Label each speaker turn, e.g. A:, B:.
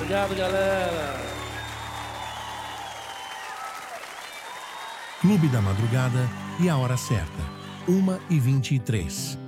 A: Obrigado, galera.
B: Clube da Madrugada e a hora certa, 1h23.